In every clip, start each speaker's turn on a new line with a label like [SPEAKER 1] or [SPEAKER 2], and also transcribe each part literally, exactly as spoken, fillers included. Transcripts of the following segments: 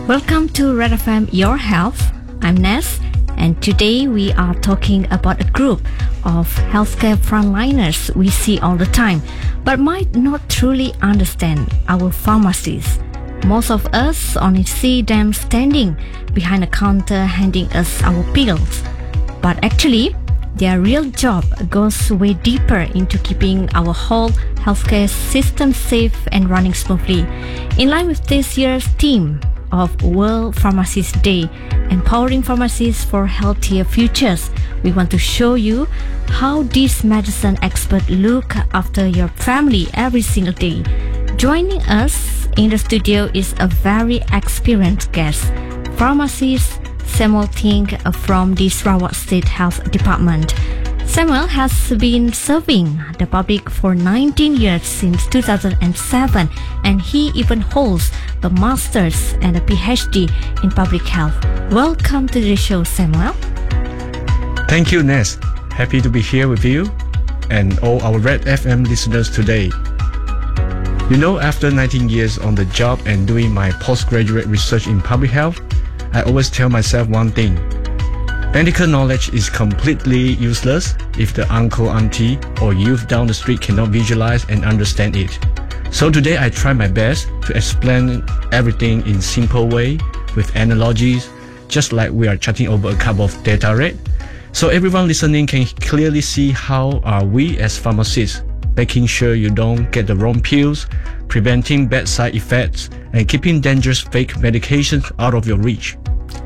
[SPEAKER 1] Welcome to Red F M Your Health. I'm Ness, and today we are talking about a group of healthcare frontliners we see all the time, but might not truly understand our pharmacies. Most of us only see them standing behind a counter handing us our pills, but actually, their real job goes way deeper into keeping our whole healthcare system safe and running smoothly. In line with this year's theme of World Pharmacist Day, Empowering Pharmacists for Healthier Futures, we want to show you how these medicine experts look after your family every single day. Joining us in the studio is a very experienced guest, pharmacist Samuel Ting from the Sarawak State Health Department. Samuel has been serving the public for nineteen years since two thousand seven, and he even holds a master's and a PhD in public health. Welcome to the show, Samuel.
[SPEAKER 2] Thank you, Ness. Happy to be here with you and all our Red F M listeners today. You know, after nineteen years on the job and doing my postgraduate research in public health, I always tell myself one thing. Medical knowledge is completely useless if the uncle, auntie, or youth down the street cannot visualize and understand it. So today I try my best to explain everything in simple way with analogies, just like we are chatting over a cup of data, right? So everyone listening can clearly see how are we as pharmacists making sure you don't get the wrong pills, preventing bad side effects, and keeping dangerous fake medications out of your reach.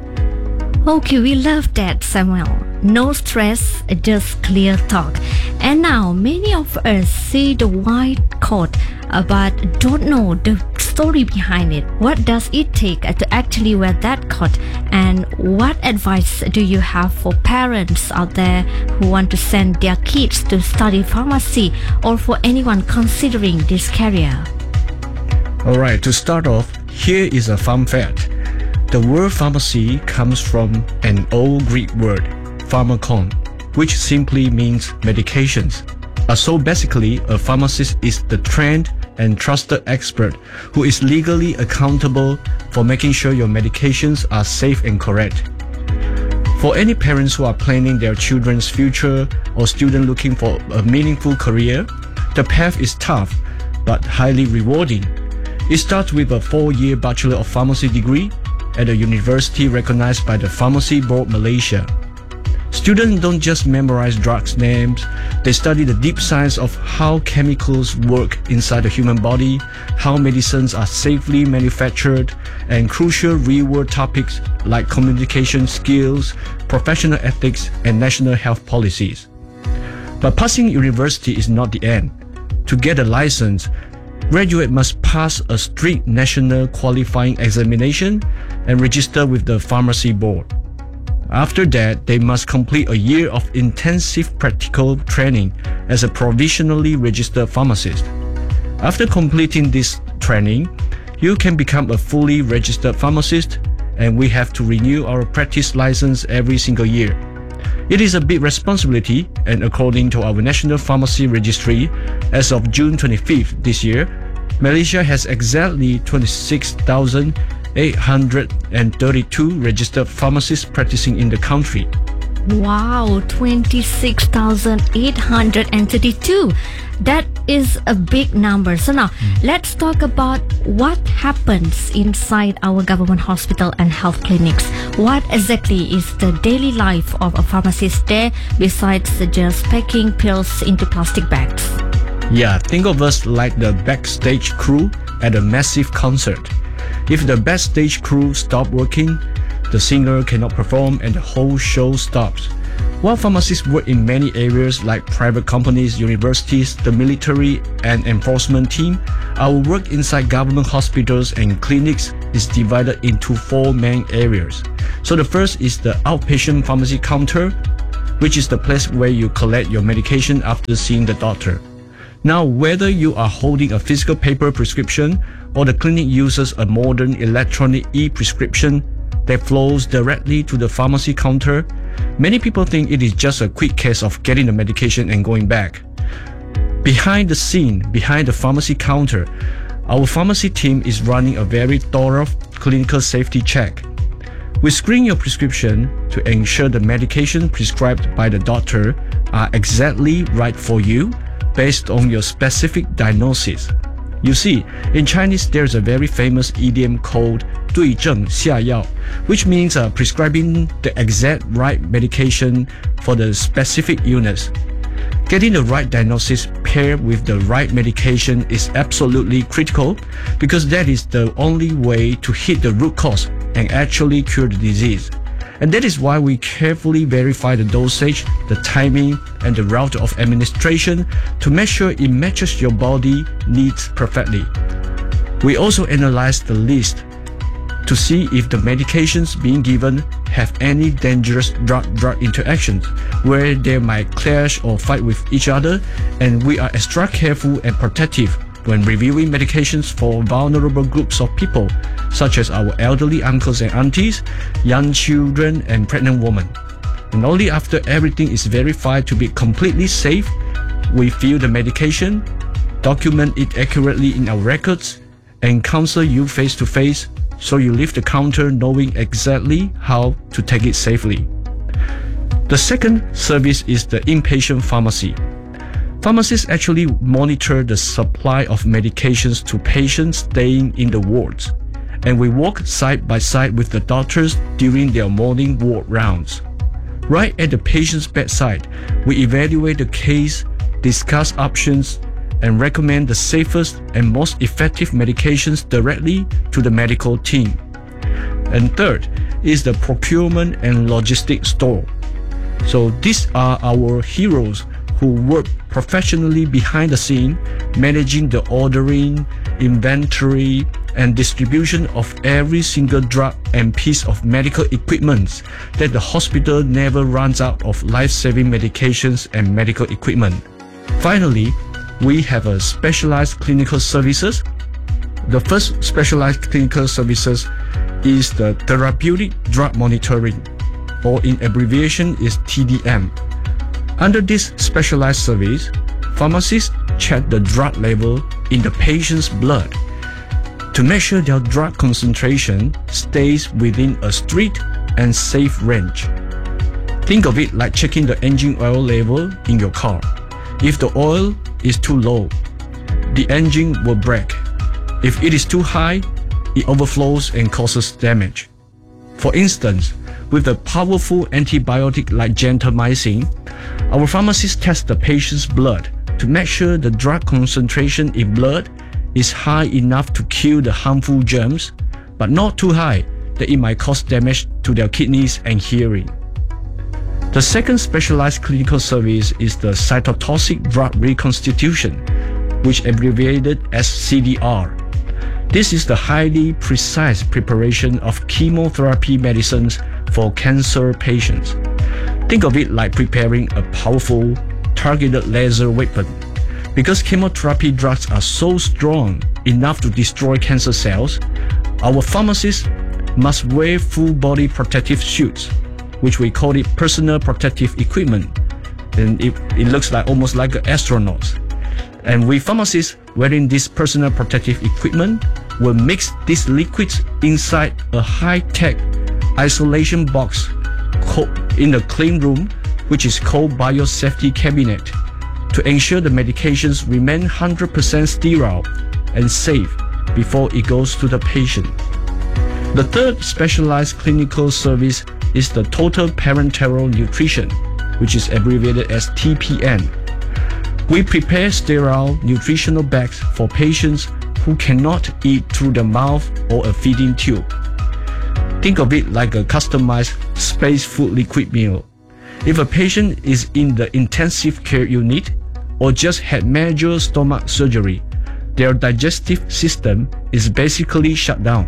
[SPEAKER 1] Okay, we love that, Samuel. No stress, just clear talk. And now, many of us see the white coat, but don't know the story behind it. What does it take to actually wear that coat? And what advice do you have for parents out there who want to send their kids to study pharmacy, or for anyone considering this career?
[SPEAKER 2] Alright, to start off, here is a fun fact. The word pharmacy comes from an old Greek word, pharmakon, which simply means medications. Uh, so basically, a pharmacist is the trained and trusted expert who is legally accountable for making sure your medications are safe and correct. For any parents who are planning their children's future or students looking for a meaningful career, the path is tough but highly rewarding. It starts with a four-year Bachelor of Pharmacy degree at a university recognized by the Pharmacy Board Malaysia. Students don't just memorize drugs names, they study the deep science of how chemicals work inside the human body, how medicines are safely manufactured, and crucial real-world topics like communication skills, professional ethics, and national health policies. But passing university is not the end. To get a license, graduate must pass a strict national qualifying examination and register with the Pharmacy Board. After that, they must complete a year of intensive practical training as a provisionally registered pharmacist. After completing this training, you can become a fully registered pharmacist, and we have to renew our practice license every single year. It is a big responsibility, and according to our National Pharmacy Registry, as of June twenty-fifth this year, Malaysia has exactly twenty-six thousand eight hundred thirty-two registered pharmacists practicing in the country.
[SPEAKER 1] Wow, twenty-six thousand eight hundred thirty-two. That is a big number. So now, mm. let's talk about what happens inside our government hospital and health clinics. What exactly is the daily life of a pharmacist there besides just packing pills into plastic bags?
[SPEAKER 2] Yeah, think of us like the backstage crew at a massive concert. If the backstage crew stop working, the singer cannot perform and the whole show stops. While pharmacists work in many areas like private companies, universities, the military, and enforcement team, our work inside government hospitals and clinics is divided into four main areas. So the first is the outpatient pharmacy counter, which is the place where you collect your medication after seeing the doctor. Now, whether you are holding a physical paper prescription or the clinic uses a modern electronic e-prescription that flows directly to the pharmacy counter, many people think it is just a quick case of getting the medication and going back. Behind the scene, behind the pharmacy counter, our pharmacy team is running a very thorough clinical safety check. We screen your prescription to ensure the medication prescribed by the doctor are exactly right for you based on your specific diagnosis. You see, in Chinese there's a very famous idiom called 对症下药, which means uh, prescribing the exact right medication for the specific illness. Getting the right diagnosis paired with the right medication is absolutely critical because that is the only way to hit the root cause and actually cure the disease. And that is why we carefully verify the dosage, the timing, and the route of administration to make sure it matches your body needs perfectly. We also analyze the list to see if the medications being given have any dangerous drug-drug interactions where they might clash or fight with each other, and we are extra careful and protective when reviewing medications for vulnerable groups of people, such as our elderly uncles and aunties, young children, and pregnant women. And only after everything is verified to be completely safe, we fill the medication, document it accurately in our records, and counsel you face-to-face so you leave the counter knowing exactly how to take it safely. The second service is the inpatient pharmacy. Pharmacists actually monitor the supply of medications to patients staying in the wards, and we walk side by side with the doctors during their morning ward rounds. Right at the patient's bedside, we evaluate the case, discuss options, and recommend the safest and most effective medications directly to the medical team. And third is the procurement and logistics store. So these are our heroes who work professionally behind the scene, managing the ordering, inventory, and distribution of every single drug and piece of medical equipment that the hospital never runs out of life-saving medications and medical equipment. Finally, we have a specialized clinical services. The first specialized clinical services is the therapeutic drug monitoring, or in abbreviation is T D M. Under this specialized service, pharmacists check the drug level in the patient's blood to make sure their drug concentration stays within a strict and safe range. Think of it like checking the engine oil level in your car. If the oil is too low, the engine will break. If it is too high, it overflows and causes damage. For instance, with a powerful antibiotic like gentamicin, our pharmacists test the patient's blood to make sure the drug concentration in blood is high enough to kill the harmful germs, but not too high that it might cause damage to their kidneys and hearing. The second specialized clinical service is the cytotoxic drug reconstitution, which abbreviated as C D R. This is the highly precise preparation of chemotherapy medicines for cancer patients. Think of it like preparing a powerful, targeted laser weapon. Because chemotherapy drugs are so strong enough to destroy cancer cells, our pharmacists must wear full-body protective suits, which we call it personal protective equipment. And it, it looks like almost like an astronaut. And we pharmacists wearing this personal protective equipment will mix these liquids inside a high-tech isolation box in the clean room, which is called biosafety cabinet, to ensure the medications remain one hundred percent sterile and safe before it goes to the patient. The third specialized clinical service is the total parenteral nutrition, which is abbreviated as T P N. We prepare sterile nutritional bags for patients who cannot eat through the mouth or a feeding tube. Think of it like a customized space food liquid meal. If a patient is in the intensive care unit or just had major stomach surgery, their digestive system is basically shut down.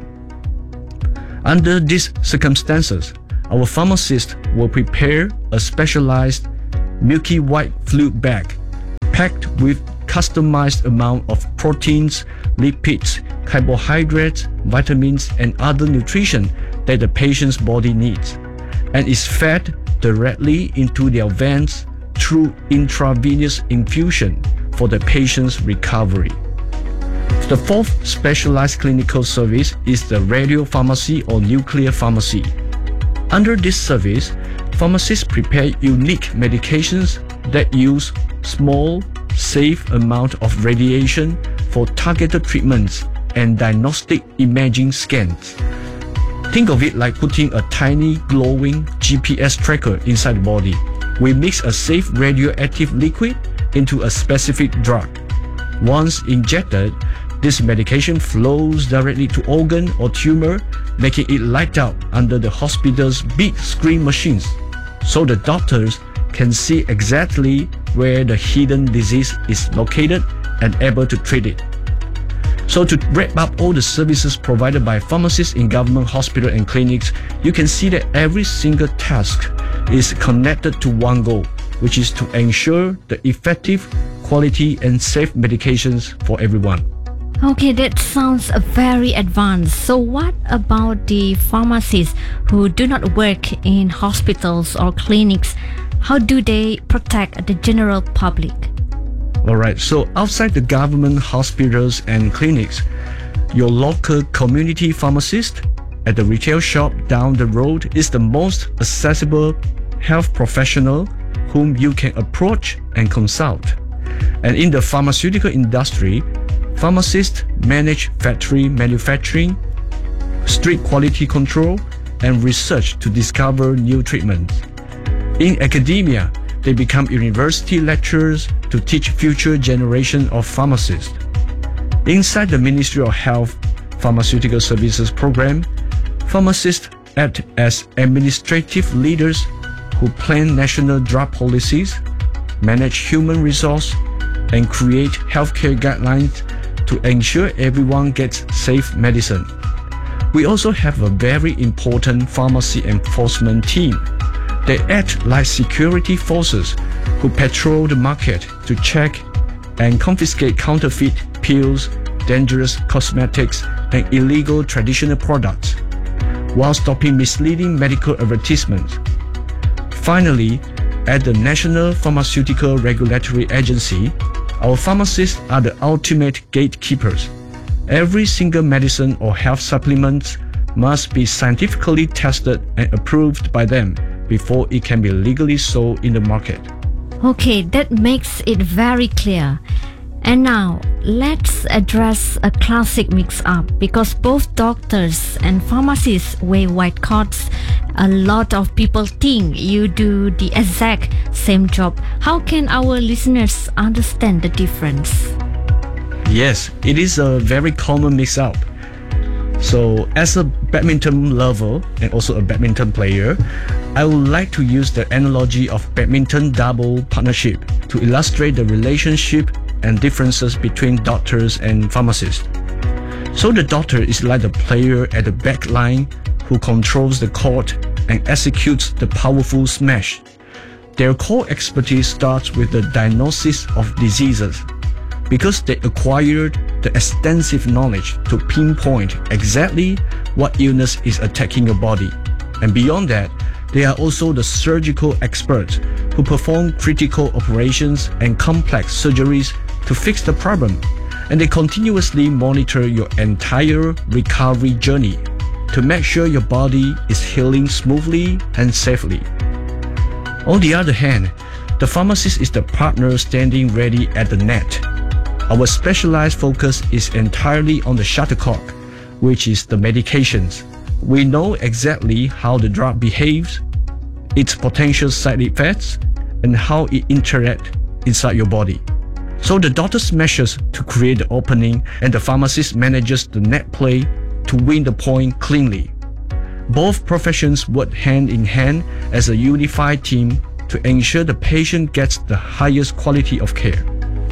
[SPEAKER 2] Under these circumstances, our pharmacist will prepare a specialized milky white fluid bag packed with customized amount of proteins, lipids, carbohydrates, vitamins, and other nutrition that the patient's body needs, and is fed directly into their veins through intravenous infusion for the patient's recovery. The fourth specialized clinical service is the radiopharmacy or nuclear pharmacy. Under this service, pharmacists prepare unique medications that use small, safe amount of radiation for targeted treatments and diagnostic imaging scans. Think of it like putting a tiny glowing G P S tracker inside the body. We mix a safe radioactive liquid into a specific drug. Once injected, this medication flows directly to organ or tumor, making it light up under the hospital's big screen machines, so the doctors can see exactly where the hidden disease is located and able to treat it. So to wrap up all the services provided by pharmacists in government hospitals and clinics, you can see that every single task is connected to one goal, which is to ensure the effective, quality and safe medications for everyone.
[SPEAKER 1] Okay, that sounds very advanced. So what about the pharmacists who do not work in hospitals or clinics? How do they protect the general public?
[SPEAKER 2] Alright, so outside the government hospitals and clinics, your local community pharmacist at the retail shop down the road is the most accessible health professional whom you can approach and consult. And in the pharmaceutical industry, pharmacists manage factory manufacturing, strict quality control, and research to discover new treatments. In academia, they become university lecturers to teach future generations of pharmacists. Inside the Ministry of Health Pharmaceutical Services Program, pharmacists act as administrative leaders who plan national drug policies, manage human resource, and create healthcare guidelines to ensure everyone gets safe medicine. We also have a very important pharmacy enforcement team. They act like security forces who patrol the market to check and confiscate counterfeit pills, dangerous cosmetics, and illegal traditional products, while stopping misleading medical advertisements. Finally, at the National Pharmaceutical Regulatory Agency, our pharmacists are the ultimate gatekeepers. Every single medicine or health supplement must be scientifically tested and approved by them before it can be legally sold in the market.
[SPEAKER 1] Okay, that makes it very clear. And now, let's address a classic mix-up because both doctors and pharmacists wear white coats. A lot of people think you do the exact same job. How can our listeners understand the difference?
[SPEAKER 2] Yes, it is a very common mix-up. So, as a badminton lover and also a badminton player, I would like to use the analogy of badminton double partnership to illustrate the relationship and differences between doctors and pharmacists. So the doctor is like the player at the back line who controls the court and executes the powerful smash. Their core expertise starts with the diagnosis of diseases, because they acquired the extensive knowledge to pinpoint exactly what illness is attacking your body. And beyond that, they are also the surgical experts who perform critical operations and complex surgeries to fix the problem. And they continuously monitor your entire recovery journey to make sure your body is healing smoothly and safely. On the other hand, the pharmacist is the partner standing ready at the net. Our specialized focus is entirely on the shuttlecock, which is the medications. We know exactly how the drug behaves, its potential side effects, and how it interacts inside your body. So the doctor smashes to create the opening and the pharmacist manages the net play to win the point cleanly. Both professions work hand in hand as a unified team to ensure the patient gets the highest quality of care.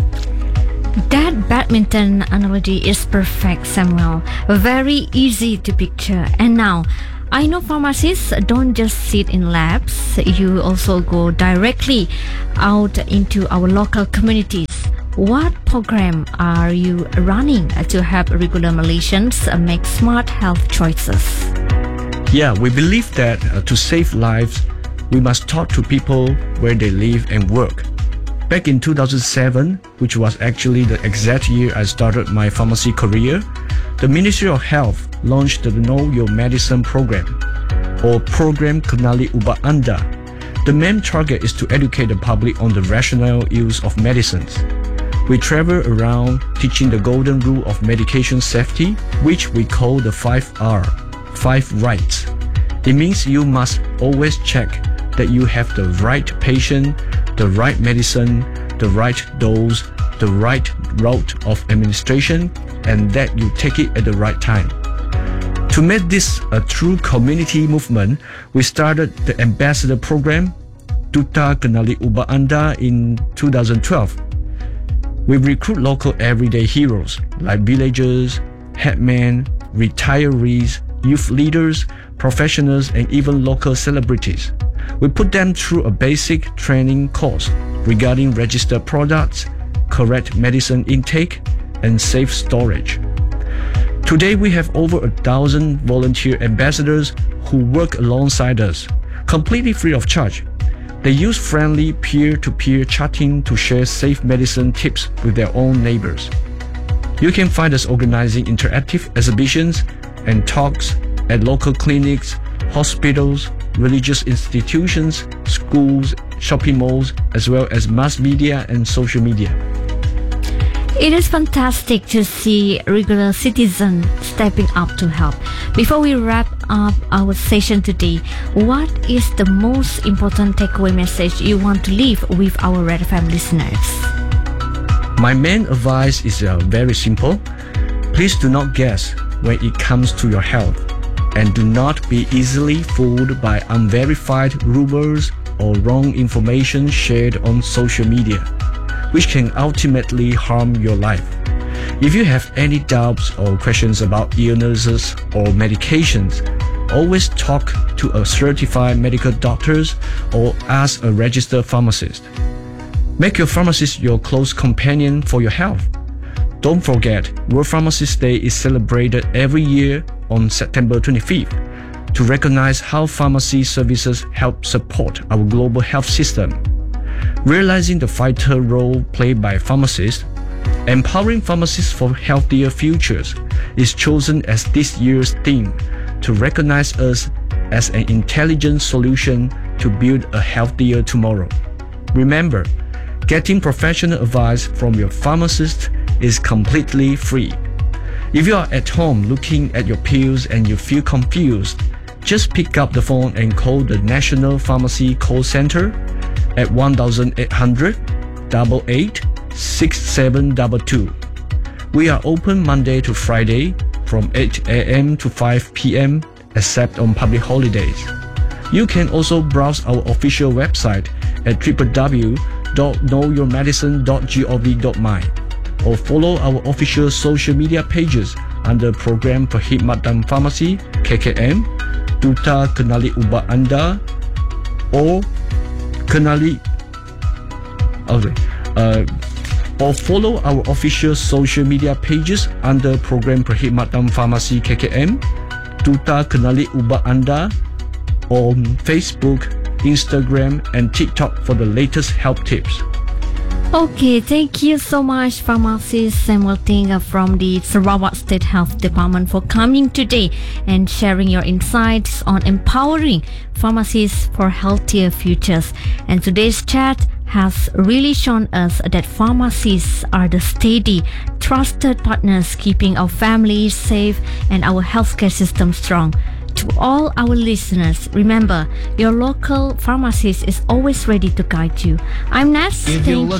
[SPEAKER 1] That badminton analogy is perfect, Samuel. Very easy to picture. And now, I know pharmacists don't just sit in labs. You also go directly out into our local communities. What program are you running to help regular Malaysians make smart health choices?
[SPEAKER 2] Yeah, we believe that uh, to save lives, we must talk to people where they live and work. Back in two thousand seven, which was actually the exact year I started my pharmacy career, the Ministry of Health launched the Know Your Medicine program, or Program Kenali Ubat Anda. The main target is to educate the public on the rational use of medicines. We travel around teaching the golden rule of medication safety, which we call the five R, five rights. It means you must always check that you have the right patient, the right medicine, the right dose, the right route of administration, and that you take it at the right time. To make this a true community movement, we started the Ambassador Program, Duta Kenali Ubat Anda, in two thousand twelve. We recruit local everyday heroes like villagers, headmen, retirees, youth leaders, professionals, and even local celebrities. We put them through a basic training course regarding registered products, correct medicine intake, and safe storage. Today we have over a thousand volunteer ambassadors who work alongside us, completely free of charge. They use friendly peer-to-peer chatting to share safe medicine tips with their own neighbors. You can find us organizing interactive exhibitions and talks at local clinics, hospitals, religious institutions, schools, shopping malls, as well as mass media and social media.
[SPEAKER 1] It is fantastic to see regular citizens stepping up to help. Before we wrap up our session today, what is the most important takeaway message you want to leave with our Red F M listeners?
[SPEAKER 2] My main advice is uh, very simple. Please do not guess when it comes to your health, and do not be easily fooled by unverified rumors or wrong information shared on social media, which can ultimately harm your life. If you have any doubts or questions about illnesses or medications, always talk to a certified medical doctor or ask a registered pharmacist. Make your pharmacist your close companion for your health. Don't forget, World Pharmacist Day is celebrated every year on September twenty-fifth to recognize how pharmacy services help support our global health system. Realizing the vital role played by pharmacists, empowering pharmacists for healthier futures is chosen as this year's theme to recognize us as an intelligent solution to build a healthier tomorrow. Remember, getting professional advice from your pharmacist is completely free. If you are at home looking at your pills and you feel confused, just pick up the phone and call the National Pharmacy Call Center at one eight hundred, eight eight, six seven two two. We are open Monday to Friday from eight a m to five p m except on public holidays. You can also browse our official website at w w w dot know your medicine dot gov dot my or follow our official social media pages under Program Perkhidmatan Pharmacy K K M, Duta Kenali Ubat Anda, or Kenali okay, uh, or follow our official social media pages under Program Perkhidmatan Pharmacy K K M, Duta Kenali Ubat Anda, on Facebook, Instagram, and TikTok for the latest health tips.
[SPEAKER 1] Okay, thank you so much, Pharmacist Samuel Ting from the Sarawak State Health Department, for coming today and sharing your insights on empowering pharmacists for healthier futures. And today's chat has really shown us that pharmacists are the steady, trusted partners keeping our families safe and our healthcare system strong. To all our listeners, remember, your local pharmacist is always ready to guide you. I'm Nas.
[SPEAKER 2] If
[SPEAKER 1] Thank
[SPEAKER 2] you're